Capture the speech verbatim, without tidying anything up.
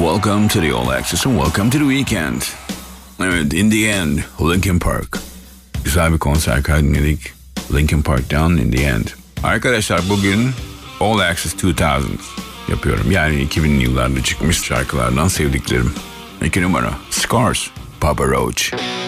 welcome to the All Access and welcome to the weekend. Evet, in the end, Linkin Park. Güzel bir konser kaydı dinledik. Linkin Park'tan In the End. Arkadaşlar bugün All Access iki bin yapıyorum. Yani iki binli yıllarda çıkmış şarkılardan sevdiklerim. İki numara Scars, Papa Roach.